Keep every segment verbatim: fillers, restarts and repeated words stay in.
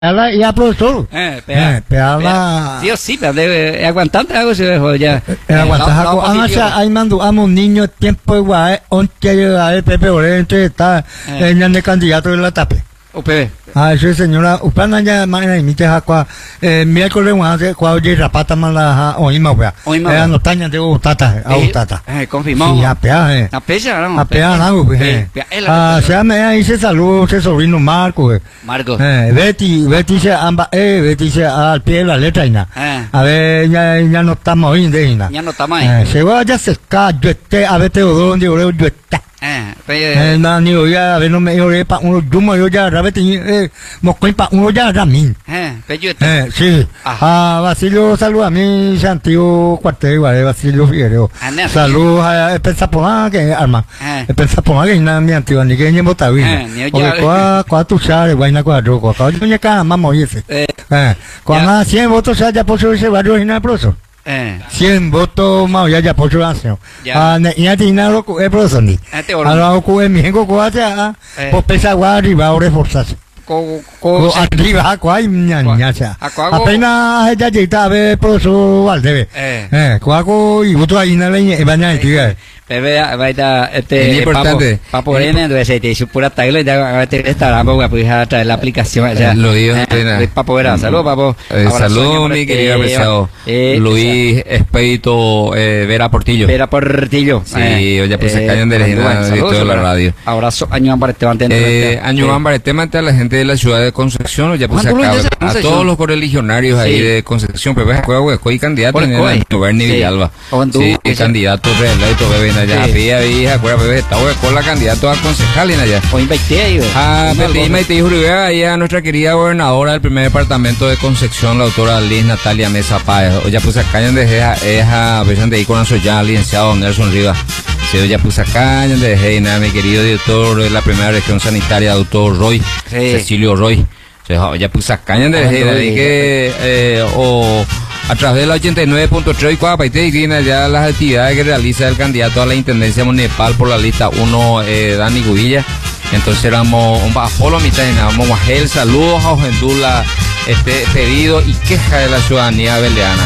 Peala y a profesor. Eh, pea. Eh, peala. Sí o sí, pero debe aguantante algo se dejó ya. Eh, aguantar algo. Anacha, ahí mando a un niño tiempo igual, once llega el Pepe Orente, está en el candidato de la tape. O Pepe. Ah, sí, señora, upana ya mañana imite aqua, eh, miércoles una vez cuando llega rapata mala o ima wea. Eh, no taña de utata, a utata. Eh, confirmado. Sí, a pea, eh. A pea, ¿no? A pea, no, pues. Ah, se llama ahí se saludó ese sobrino Marco, eh. Marco. Eh, Betty, Betty se amba, eh, Betty se al pie de la letra y nada. Eh. A ver, ya, ya no estamos ahí de nada. Ya no estamos ahí. Eh, se va ya se ca, yo esté, a ver, te odo, yo yo yo está. Eh, Eh, no, ni yo ya, a ver, no me, yo, pa, uno, yo, yo ya, a ver, eh, moscoín pa, uno ya, ramin. Eh, pello. Eh, sí. Ah, Basilio, saludos a mi Santiago Cuartel, igual, Basilio Figueroa. Saludos a, pensar por nada que, arma. Eh, pensar por nada que nada, mi antiguo, ni que ni botavina. Eh, porque cua, cua tu chare, guayna cuadro, cua, cua, yo ya acá, mamá, oye, eh, eh, cuando cien votos, ya, ya, por eso, ese barrio, y nada, profesor. Eh. cien votos más ya ya por su año. Ah, ya tiene algo que profesor ni. Ahora que mi hijo cuata, pues pesa arriba ahora forzarse. Co arriba cuai ñaña cha. Apenas ya llega a ver profesor Valdeve. Eh. Eh, cuaco y voto ahí na leña baña y Bebe, vaita, este, importante. Papo Rene, entonces se te hizo pura tagla, ya te estará, pues a traer la aplicación. Ya, lo digo, Papo Vera, saludos, Papo. Saludos, mi querido apreciado. Luis Expedito Vera Portillo. Vera Portillo. Sí, ya pues se callan de la radio. Abrazo, Año Ámbar, te mantén. Año Ámbar, te mantén a la gente de la ciudad de Concepción, ya pues a todos los correligionarios ahí de Concepción, pero ves, juego, escogí candidato en el Berni Villalba. Sí, candidato reelecto, bebé. Ya había vieja, acuérdate, estaba con la candidata a concejal en allá. O invertí, ah, Betty Maite Uribe, ahí a nuestra querida gobernadora del primer departamento de Concepción, la doctora Liz Natalia Mesa Páez. O ya puse acá en deja, esa versión de ahí con ya licenciado Nelson Rivas. Sí, ya puse acá en deja, nada, mi querido director de la primera región sanitaria, doctor Roy, sí. Cecilio Roy. Ya puse acá en deja, ahí que, eh, o. A través de la ochenta y nueve punto tres y Cuapaite y ya las actividades que realiza el candidato a la Intendencia Municipal por la lista uno, eh, Dani Gubilla. Entonces éramos un bajo la mitad y nada, vamos a él, saludos a Ojendula, este pedido y queja de la ciudadanía beleana.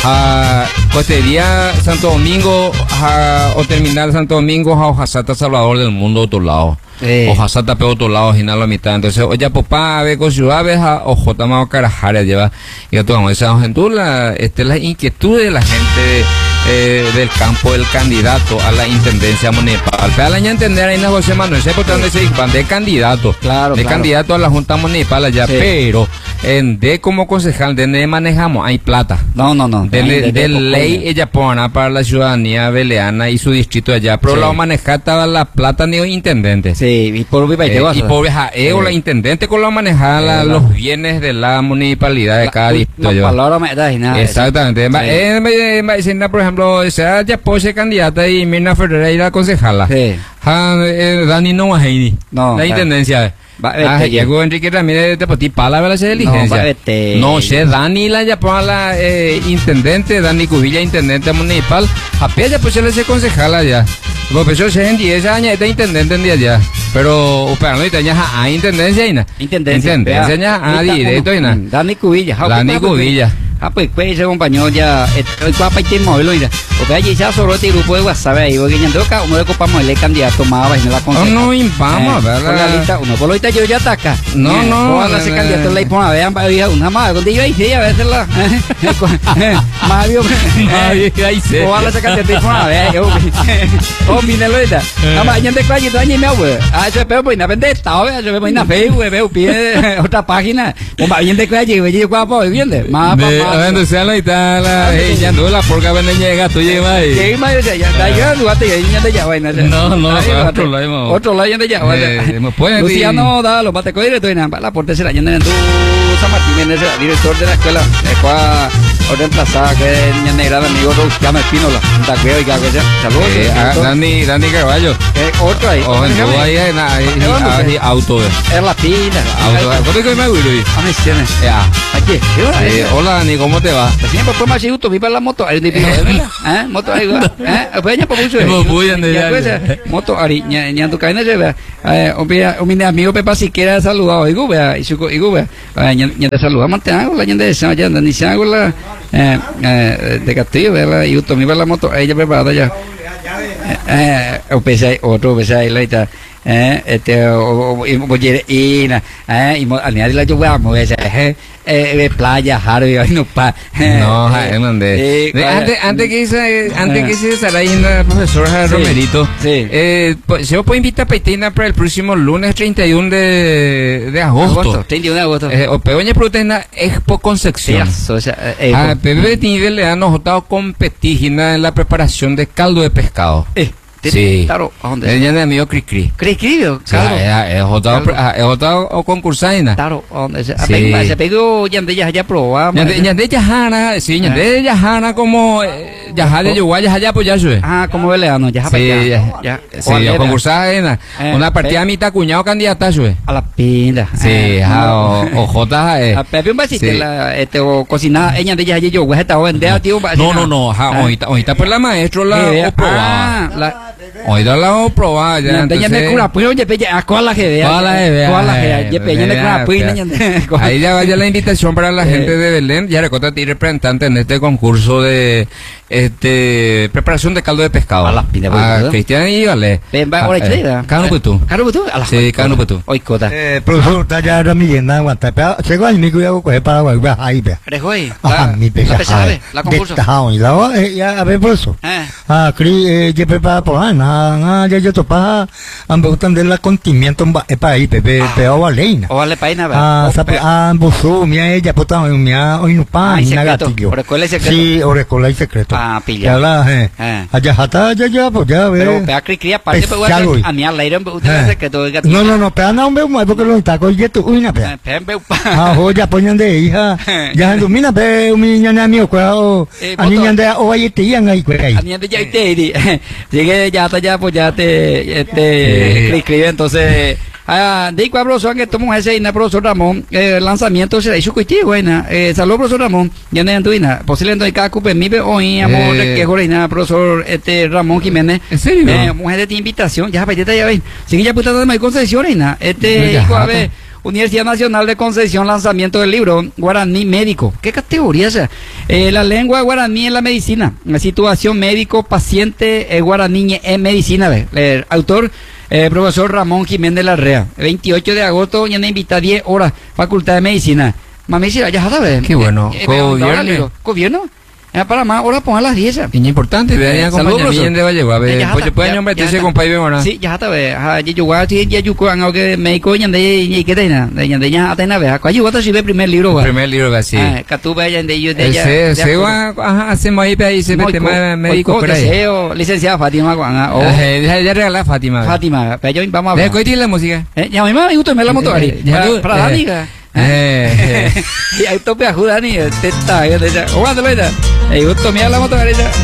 A Costería Santo Domingo, a, o Terminal Santo Domingo, a Ojasata Salvador del Mundo, otro lado. Eh. Ojasata pe otro lado, y nada la mitad. Entonces, oye, papá, ve con ciudades, a Ojota más Carajara lleva. Y a tomamos esa Ojendula, este, las inquietudes de la gente eh, del campo del candidato a la Intendencia Municipal. Para la entender ahí en José Manuel, sé por dónde se van de candidato. Claro, de claro. candidato a la Junta Municipal allá, sí. Pero en de como concejal, de donde manejamos, hay plata. No, no, no. De, de, de, de ley ella pone para la ciudadanía beleana y su distrito allá, pero sí. La manejar estaba la plata ni intendente. Sí, y por eh, y por eh, o la intendente con la manejar la, los bienes de la municipalidad de cada distrito. No, palabra me da y nada. Exactamente. Sí. Eh, eh, eh, por ejemplo, sea ya pose candidata y Mirna Ferreira la concejala. Sí. Ha, eh, Dani no más ahí. No. La intendencia. Ah, llegó Enrique Ramírez de Poti para la diligencia. No, no sé, Dani la ya pone la eh, intendente, Dani Cubilla, intendente municipal. Apenas pues se le se concejala ya. El profesor se en diez años está intendente en día ya. Pero, pero no está ya a intendencia y nada. Intendencia. Intendencia ya a directo y nada. Dani Cubilla. Dani Cubilla. Ah, pues, pues, ese compañero ya, el cuapa y te móvil, oiga. O sea, allí ya solo este grupo de WhatsApp ahí, porque ya ando acá, uno de copamos el candidato más, y no la concejal. No, no, impamos, ¿verdad? Con la lista, uno por ahorita yo ya ataca. No, no. Ojalá ese candidato le pone a ver, una más, donde yo ahí sí, a veces la. Más bien, ahí sí. Ojalá ese candidato le pone a ver, yo. Oh, mire, ahorita. Nada más, ya te claro, yo año y me hago, ah, eso es peor, pues, una vendetta, ¿ves? Yo me voy a Facebook, veo, pide otra página. O más bien te claro, yo voy a guapo, ¿entiendes? Más, más. La, eh, ya no la porca ven llega tú llega ahí. Llega más ya ya ya no te ya ya vaina. No, no, otro lado. Otro lado ya de ya. Luciano da los bate coire tú en la porte se la llenan en tu San Martín, es el director de la escuela. o reemplazada que es negra de amigo llama Espínola, un taqueo y que hago ya. Saludos. Dani, Dani Carvalho. Otro ahí. O en todo ahí hay auto. Es la pila. Auto. ¿Cómo que me voy, Luis? A mí tiene. Ya. Aquí. Hola Dani, ¿cómo te va? Siempre por más chido, vi para la moto. Ahí de ¿eh? Moto ahí, ¿eh? Pues ya por mucho. Moto ahí, ya tu cadena se ve. Eh, un amigo Pepa siquiera saludado. Digo, vea, y su digo, vea. Ya te saludamos, te hago la gente de esa, ya ni se hago la eh de Castillo, vea, y tú mi va la moto, ella preparada ya. Eh, o pese otro pese ahí la ita. Eh, este o y na eh y añadir la lluvia ese eh eh playa Harvey no pa no Hernández antes antes que dice antes que se estará yendo el profesor Romerito eh se os puede invitar a Peitina para el próximo lunes treinta y uno de de agosto treinta y uno de agosto eh o peoña proteína Expo Concepción ah Pepe nivel le han notado competir en la preparación de caldo de pescado eh sí, claro, ¿a dónde? Ella es mío Cri Cri. Cri Cri, claro. Es otro o concursaina. Claro, ¿dónde? Se pegó Yande ya allá probamos. Yande Yajana, sí, Yande Yajana como Yajá de Uruguay, allá pues ya sube. Ah, como veleano, ya sí, ya. Sí, concursaina. Una partida mitad cuñado candidata sube. A la pinta. Sí, o J. A Pepe un vasito, este o cocinar, ella de Yajá yo, güey, está vender tío. No, no, no, ahorita ahorita pues la maestro la probaba. Hoy da la probar ya entonces ya me cura pues oye peña a cola que vea cola que vea cola que ya peña me cura pues ahí ya vaya la invitación para la gente de Belén ya recuerda ti representante en este concurso de este preparación de caldo de pescado a las pinas a Cristian y vale ven va ahora chida cano putu cano putu a la sí cano putu hoy cota eh profesor ta ya era mi yenda aguanta pero llegó al mi cuidado coger para va ahí ve rejoy ah mi pesa la concurso y la ya a ver por eso ah cri je prepara por ah ya yo topa am gustan de la condimento para ahí pepe peo valeina o vale paina ah sabe ah bosu mi ella pota mi hoy no pa na gatillo sí orecola y secreto ah pilla la eh allá hata ya ya pues ya ve pero pea cri cri aparte pues a mí al aire usted secreto no no no pea no un más porque lo está con yeto uina pea ah joya poñan de hija ya domina pe mi niña mío cuao a niña de o ahí te iban ahí cuai a niña de ya te llegué ya hasta ya pues ya te este escribe entonces ah de igual profesor que tomó ese ina profesor Ramón el lanzamiento se hizo cuiti buena eh saludos profesor Ramón ya no anduina posiblemente hay cada cupe mi hoy amor de que jorina profesor este Ramón Jiménez en serio eh mujer de invitación ya para ya ven sigue ya puta de mi concesión ina este hijo a ver Universidad Nacional de Concepción, lanzamiento del libro Guaraní Médico. ¿Qué categoría es esa? Eh, la lengua guaraní en la medicina. La situación médico-paciente eh, guaraní en medicina. Eh, autor, eh, profesor Ramón Jiménez Larrea. veintiocho de agosto, ya me invita a diez horas, Facultad de Medicina. Mami, si ya sabes. Qué bueno. Eh, ¿Gobierno? ¿Gobierno? Es para más, ahora pongan las diez. Es importante, vean acompañamiento de Valle, a ver, pues pueden yo meterse con país ahora. Sí, ya está, ve, ah, yo voy a decir ya yo cuando que me coñan de y que tenga, de ya de ya atena ve, cuando yo voy a ver primer libro, va. Primer libro va sí. Ah, que tú veas de yo de ella. Se se va, ajá, hacemos ahí ahí se mete más médico por ahí. Deseo, licenciada Fátima Guana. Oh, ya ya regala Fátima. Fátima, pero yo vamos a ver. ¿De qué la música? Eh, ya mi mamá me gusta me la moto ahí. Para la amiga. Eh, y ahí tope a Judani, este está, ya, ya, o cuando lo era, y gusto mira la moto derecha.